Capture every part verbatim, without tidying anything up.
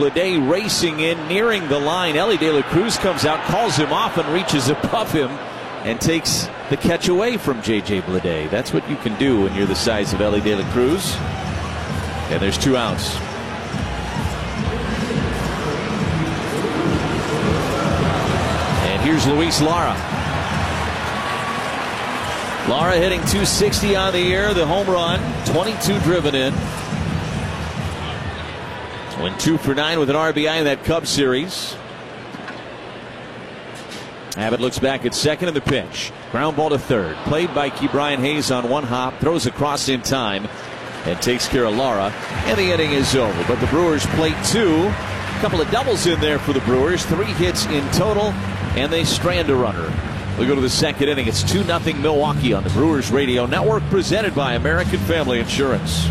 Bleday racing in, nearing the line. Elly De La Cruz comes out, calls him off, and reaches above him and takes the catch away from J J Bleday. That's what you can do when you're the size of Elly De La Cruz. And there's two outs. And here's Luis Lara. Lara hitting two sixty on the year, the home run, twenty-two driven in. Went two for nine with an R B I in that Cubs series. Abbott looks back at second in the pitch. Ground ball to third. Played by Ke'Bryan Hayes on one hop. Throws across in time and takes care of Lara. And the inning is over. But the Brewers play two. A couple of doubles in there for the Brewers. Three hits in total. And they strand a runner. We go to the second inning. It's two nothing Milwaukee on the Brewers Radio Network, presented by American Family Insurance.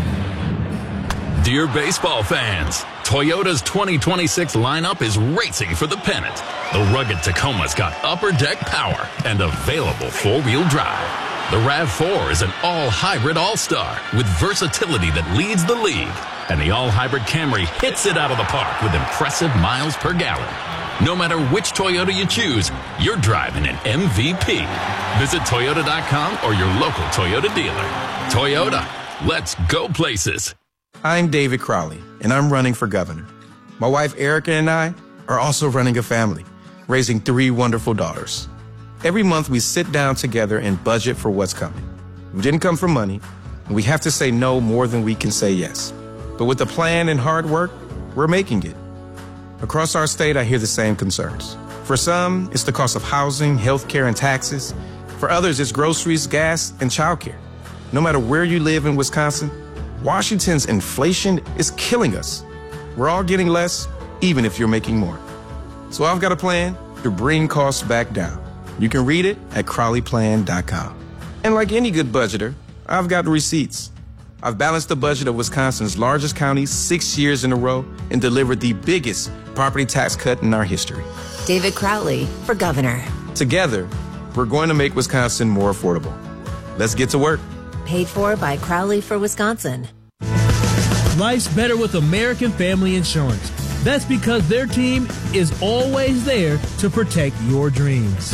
Dear baseball fans, Toyota's twenty twenty-six lineup is racing for the pennant. The rugged Tacoma's got upper deck power and available four-wheel drive. The RAV four is an all-hybrid all-star with versatility that leads the league. And the all-hybrid Camry hits it out of the park with impressive miles per gallon. No matter which Toyota you choose, you're driving an M V P. Visit Toyota dot com or your local Toyota dealer. Toyota, let's go places. I'm David Crowley, and I'm running for governor. My wife Erica and I are also running a family, raising three wonderful daughters. Every month we sit down together and budget for what's coming. We didn't come for money, and we have to say no more than we can say yes. But with a plan and hard work, we're making it. Across our state, I hear the same concerns. For some, it's the cost of housing, health care, and taxes. For others, it's groceries, gas, and childcare. No matter where you live in Wisconsin, Washington's inflation is killing us. We're all getting less, even if you're making more. So I've got a plan to bring costs back down. You can read it at Crowley Plan dot com. And like any good budgeter, I've got receipts. I've balanced the budget of Wisconsin's largest county six years in a row and delivered the biggest property tax cut in our history. David Crowley for governor. Together, we're going to make Wisconsin more affordable. Let's get to work. Paid for by Crowley for Wisconsin. Life's better with American Family Insurance. That's because their team is always there to protect your dreams.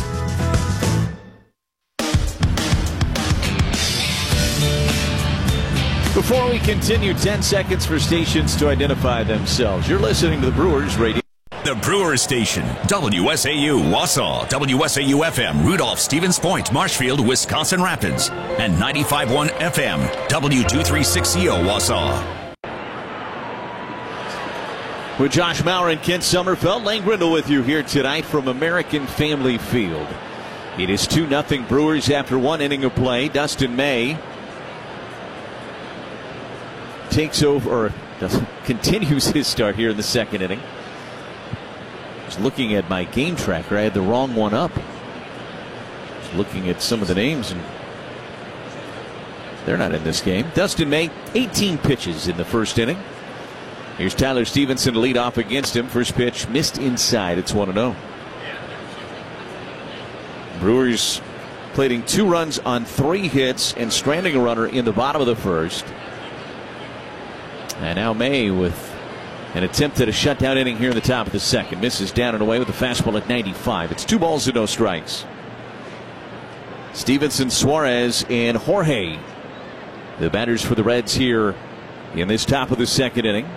Before we continue, ten seconds for stations to identify themselves. You're listening to the Brewers Radio. The Brewers Station, W S A U, Wausau, W S A U F M, Rudolph, Stevens Point, Marshfield, Wisconsin Rapids, and ninety-five point one F M, W two thirty-six C O, Wausau. With Josh Maurer and Kent Sommerfeld, Lane Grindle with you here tonight from American Family Field. It is two nothing Brewers after one inning of play. Dustin May takes over, or does, continues his start here in the second inning. Just looking at my game tracker, I had the wrong one up. Just looking at some of the names, and they're not in this game. Dustin May, eighteen pitches in the first inning. Here's Tyler Stevenson to lead off against him. First pitch missed inside. It's one and oh. Brewers plating two runs on three hits and stranding a runner in the bottom of the first. And now May with an attempt at a shutout inning here in the top of the second. Misses down and away with a fastball at ninety-five. It's two balls and no strikes. Stevenson, Suarez, and Jorge, the batters for the Reds here in this top of the second inning.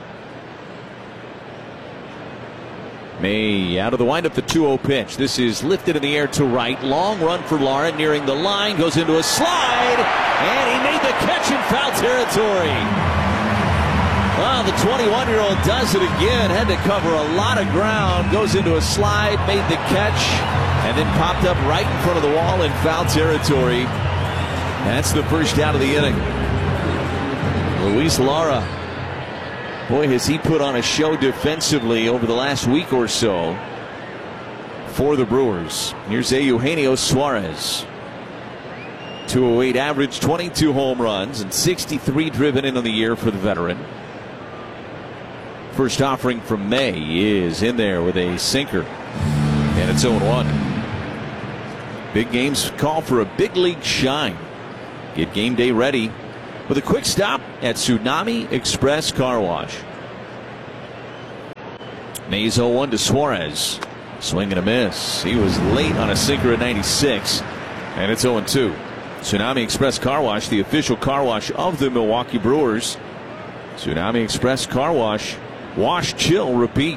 May out of the windup, the two oh pitch. This is lifted in the air to right. Long run for Lara, nearing the line, goes into a slide, and he made the catch in foul territory. Well, the twenty-one-year-old does it again. Had to cover a lot of ground. Goes into a slide, made the catch, and then popped up right in front of the wall in foul territory. That's the first out of the inning. Luis Lara. Boy, has he put on a show defensively over the last week or so for the Brewers. Here's Eugenio Suarez. two oh eight average, twenty-two home runs, and sixty-three driven in on the year for the veteran. First offering from May is in there with a sinker, and it's oh one. Big games call for a big league shine. Get game day ready with a quick stop at Tsunami Express Car Wash. Mays oh one to Suarez. Swing and a miss. He was late on a sinker at ninety-six. And it's oh two. Tsunami Express Car Wash, the official car wash of the Milwaukee Brewers. Tsunami Express Car Wash. Wash, chill, repeat.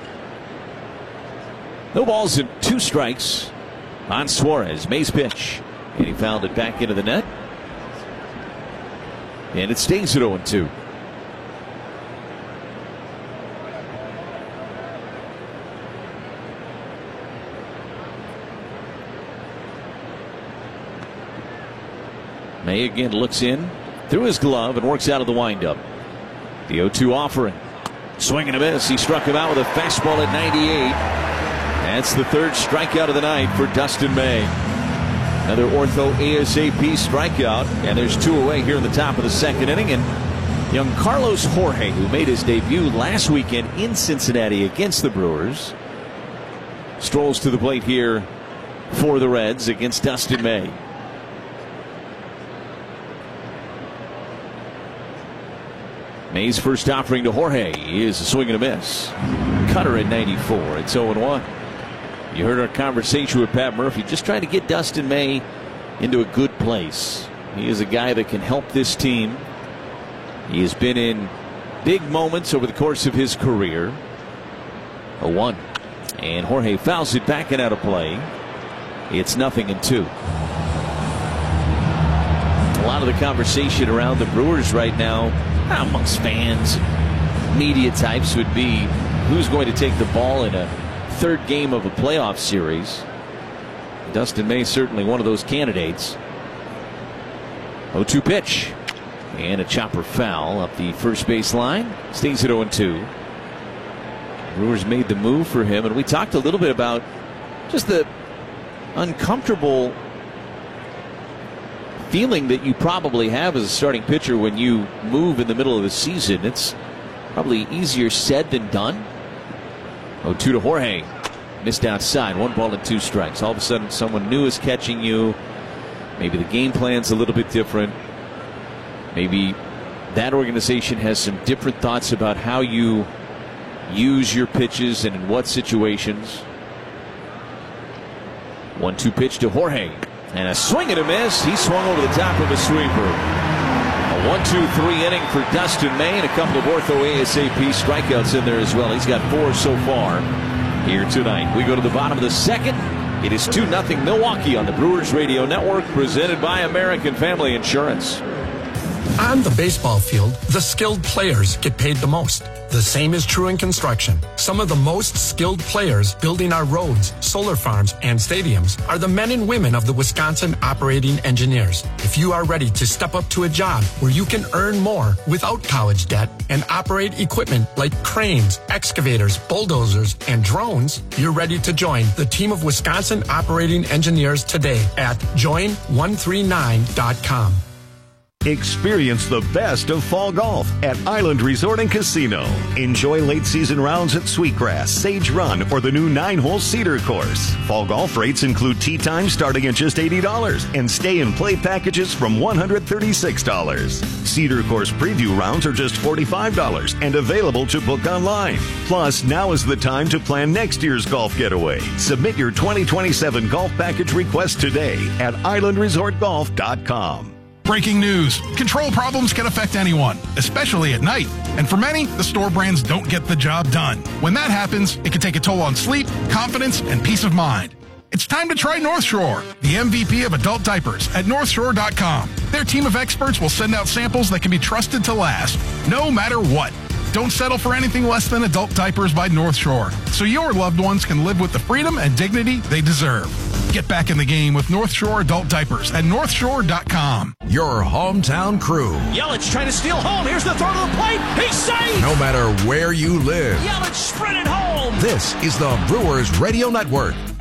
No balls and two strikes on Suarez. Mays pitch. And he fouled it back into the net. And it stays at oh two. May again looks in through his glove and works out of the windup. The oh two offering. Swing and a miss. He struck him out with a fastball at ninety-eight. That's the third strikeout of the night for Dustin May. Another ortho ASAP strikeout, and there's two away here in the top of the second inning. And young Carlos Jorge, who made his debut last weekend in Cincinnati against the Brewers, strolls to the plate here for the Reds against Dustin May. May's first offering to Jorge is a swing and a miss. Cutter at ninety-four. It's oh one. You heard our conversation with Pat Murphy, just trying to get Dustin May into a good place. He is a guy that can help this team. He has been in big moments over the course of his career. oh one. And Jorge fouls it back and out of play. It's nothing and two. A lot of the conversation around the Brewers right now, amongst fans, media types, would be who's going to take the ball in a third game of a playoff series. Dustin May certainly one of those candidates. oh two pitch. And a chopper foul up the first base line. Stays at oh two. Brewers made the move for him, and we talked a little bit about just the uncomfortable feeling that you probably have as a starting pitcher when you move in the middle of the season. It's probably easier said than done. oh two to Jorge. Missed outside. One ball and two strikes. All of a sudden someone new is catching you. Maybe the game plan's a little bit different. Maybe that organization has some different thoughts about how you use your pitches and in what situations. one two pitch to Jorge. And a swing and a miss. He swung over the top of a sweeper. A one two three inning for Dustin May, and a couple of ortho ASAP strikeouts in there as well. He's got four so far here tonight. We go to the bottom of the second. It is two nothing Milwaukee on the Brewers Radio Network, presented by American Family Insurance. On the baseball field, the skilled players get paid the most. The same is true in construction. Some of the most skilled players building our roads, solar farms, and stadiums are the men and women of the Wisconsin Operating Engineers. If you are ready to step up to a job where you can earn more without college debt and operate equipment like cranes, excavators, bulldozers, and drones, you're ready to join the team of Wisconsin Operating Engineers today at join one three nine dot com. Experience the best of fall golf at Island Resort and Casino. Enjoy late season rounds at Sweetgrass, Sage Run, or the new nine-hole Cedar course. Fall golf rates include tee time starting at just eighty dollars and stay and play packages from one hundred thirty-six dollars. Cedar course preview rounds are just forty-five dollars and available to book online. Plus, now is the time to plan next year's golf getaway. Submit your twenty twenty-seven golf package request today at island resort golf dot com. Breaking news. Control problems can affect anyone, especially at night. And for many, the store brands don't get the job done. When that happens, it can take a toll on sleep, confidence, and peace of mind. It's time to try North Shore, the M V P of adult diapers at north shore dot com. Their team of experts will send out samples that can be trusted to last, no matter what. Don't settle for anything less than adult diapers by North Shore, so your loved ones can live with the freedom and dignity they deserve. Get back in the game with North Shore adult diapers at north shore dot com. Your hometown crew. Yelich trying to steal home. Here's the throw to the plate. He's safe. No matter where you live. Yelich sprinted home. This is the Brewers Radio Network.